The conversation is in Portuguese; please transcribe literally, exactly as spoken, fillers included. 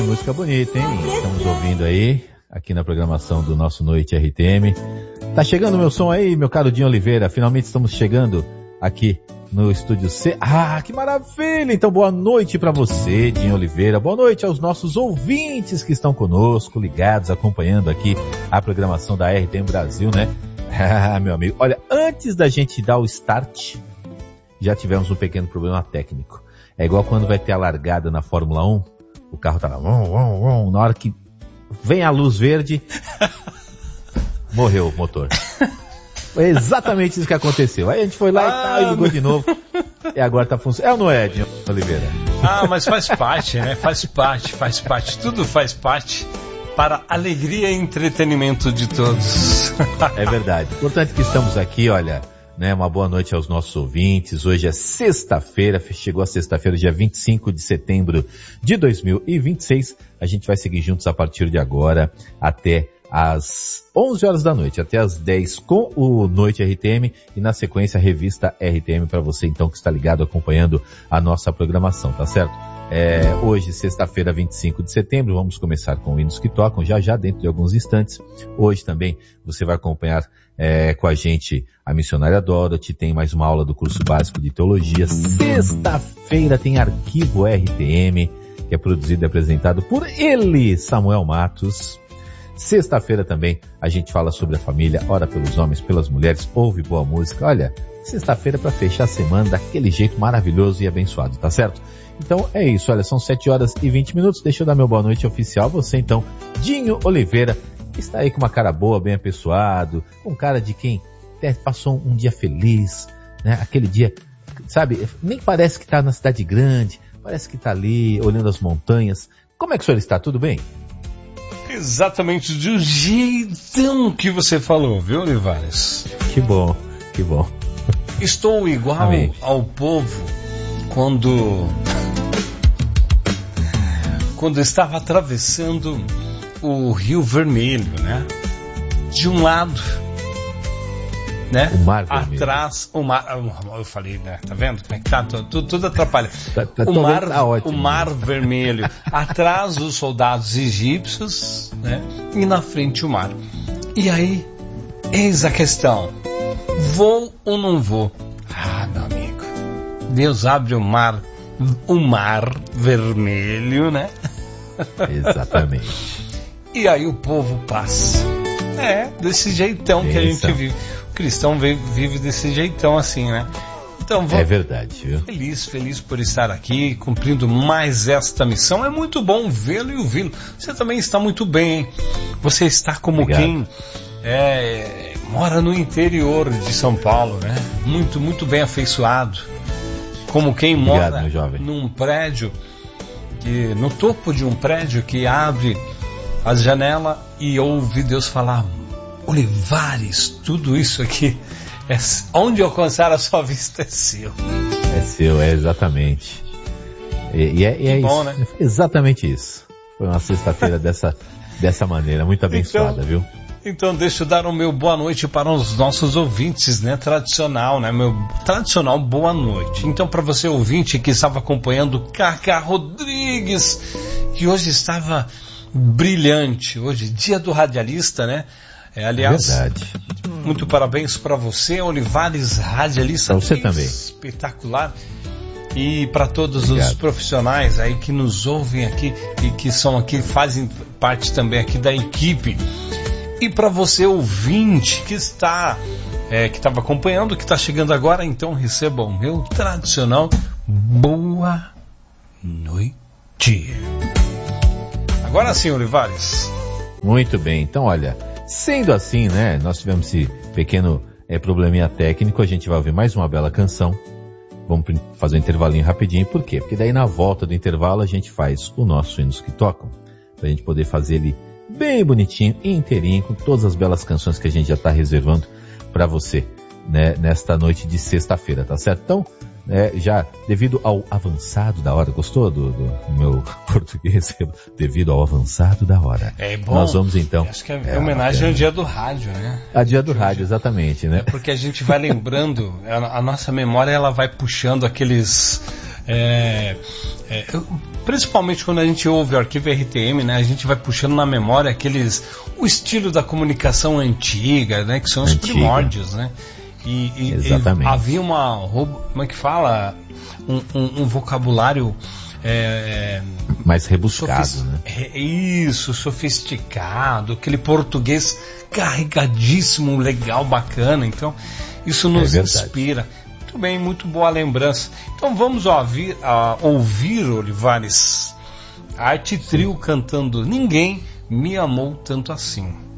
Música bonita, hein? Estamos ouvindo aí, aqui na programação do nosso Noite R T M. Tá chegando o meu som aí, meu caro Dinho Oliveira. Finalmente estamos chegando aqui no Estúdio C. Ah, que maravilha! Então, boa noite pra você, Dinho Oliveira. Boa noite aos nossos ouvintes que estão conosco, ligados, acompanhando aqui a programação da R T M Brasil, né? Ah, meu amigo. Olha, antes da gente dar o start, já tivemos um pequeno problema técnico. É igual quando vai ter a largada na Fórmula um, o carro tá lá, vum, vum, vum, na hora que vem a luz verde, morreu o motor. Foi exatamente isso que aconteceu. Aí a gente foi lá ah, e tal, e ligou de novo. E agora tá funcionando. É ou não é, Dinho Oliveira? Ah, mas faz parte, né? Faz parte, faz parte. Tudo faz parte para alegria e entretenimento de todos. É verdade. Importante que estamos aqui, olha, né? Uma boa noite aos nossos ouvintes. Hoje é sexta-feira, chegou a sexta-feira, dia vinte e cinco de setembro de dois mil e vinte e seis. A gente vai seguir juntos a partir de agora até às onze horas da noite, até às dez com o Noite R T M e na sequência a revista R T M para você então que está ligado acompanhando a nossa programação, tá certo? É, hoje, sexta-feira, vinte e cinco de setembro, vamos começar com hinos que tocam já já dentro de alguns instantes. Hoje também você vai acompanhar é, com a gente a missionária Dorothy, tem mais uma aula do curso básico de teologia. Sexta-feira tem Arquivo R T M, que é produzido e apresentado por ele, Samuel Matos. Sexta-feira também a gente fala sobre a família, ora pelos homens, pelas mulheres, ouve boa música. Olha, sexta-feira para fechar a semana daquele jeito maravilhoso e abençoado, tá certo? Então é isso, olha, são sete horas e vinte minutos. Deixa eu dar meu boa noite oficial. Você então, Dinho Oliveira, está aí com uma cara boa, bem apessoado, com cara de quem passou um dia feliz, né? Aquele dia, sabe, nem parece que está na cidade grande, parece que está ali olhando as montanhas. Como é que o senhor está? Tudo bem? Exatamente do jeitão que você falou, viu, Olivares? Que bom, que bom. Estou igual Amém. Ao povo quando quando estava atravessando o Rio Vermelho, né? De um lado, né? O mar vermelho. Atrás, o mar, eu falei, né? Tá vendo como é que tá? Tudo, tudo atrapalha. Tá, tá, o mar, tá ótimo, o mar vermelho. Atrás os soldados egípcios, né? E na frente o mar. E aí, eis a questão: vou ou não vou? Ah, meu amigo, Deus abre o mar, o mar vermelho, né? Exatamente. E aí o povo passa. É, desse jeitão que a gente vive. O cristão vive desse jeitão assim, né? Então, vou... É verdade, viu? Feliz, feliz por estar aqui, cumprindo mais esta missão. É muito bom vê-lo e ouvi-lo. Você também está muito bem, hein? Você está como Obrigado. Quem é, mora no interior de São Paulo, né? Muito, muito bem afeiçoado. Como quem Obrigado, mora meu jovem. Num prédio, que, no topo de um prédio que abre a janela e ouve Deus falar: Olivares, tudo isso aqui, é, onde alcançar a sua vista é seu. É seu, é exatamente. E, e é, e é bom, isso. Né? Exatamente isso. Foi uma sexta-feira dessa, dessa maneira, muito abençoada, então, viu? Então deixa eu dar o meu boa noite para os nossos ouvintes, né? Tradicional, né? Meu tradicional boa noite. Então, para você ouvinte que estava acompanhando Cacá Rodrigues, que hoje estava brilhante, hoje dia do radialista, né? É, aliás, verdade. Muito parabéns para você, Olivares, radialista. Para você também. Espetacular. E para todos Obrigado. Os profissionais aí que nos ouvem aqui e que são aqui, fazem parte também aqui da equipe. E para você ouvinte que está, é, que estava acompanhando, que está chegando agora, então receba o meu tradicional boa noite. Agora sim, Olivares. Muito bem, então olha, sendo assim, né, nós tivemos esse pequeno é, probleminha técnico, a gente vai ouvir mais uma bela canção. Vamos fazer um intervalinho rapidinho, por quê? Porque daí na volta do intervalo a gente faz o nosso Hinos que Tocam, pra gente poder fazer ele bem bonitinho, inteirinho, com todas as belas canções que a gente já está reservando para você, né, nesta noite de sexta-feira, tá certo? Então, é, já devido ao avançado da hora, gostou do, do meu português? Devido ao avançado da hora. É bom. Nós vamos então. Acho que é, é homenagem é, ao dia do rádio, né? A dia do rádio, exatamente, né? É porque a gente vai lembrando, a, a nossa memória ela vai puxando aqueles É, é, principalmente quando a gente ouve o arquivo R T M, né, a gente vai puxando na memória aqueles, o estilo da comunicação antiga, né, que são os Antiga. primórdios, né? E, e, Exatamente. e havia uma, como é que fala, um, um, um vocabulário é, mais rebuscado, sofis- né? é, isso, sofisticado, aquele português carregadíssimo, legal, bacana. Então isso nos É verdade. inspira. Muito bem, muito boa lembrança. Então vamos ouvir, uh, ouvir Olivares, Arte Trio cantando Ninguém Me Amou Tanto Assim.